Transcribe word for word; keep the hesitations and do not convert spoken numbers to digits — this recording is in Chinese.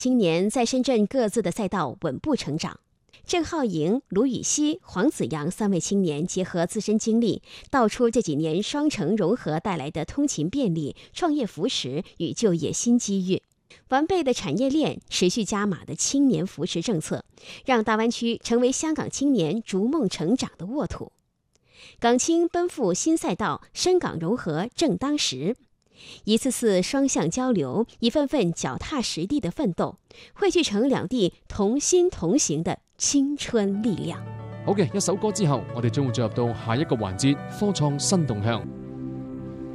青年在深圳各自的赛道稳步成长。郑浩莹、卢禹锡、黄子扬三位青年结合自身经历，道出这几年双城融合带来的通勤便利、创业扶持与就业新机遇。完备的产业链、持续加码的青年扶持政策，让大湾区成为香港青年逐梦成长的沃土。港青奔赴新赛道，深港融合正当时。一次次双向交流，一份份腳踏实地的奮鬥，匯聚成兩地同心同行的青春力量。 好嘅，一首歌之後，我哋將會進入到下一個環節，科創新動向。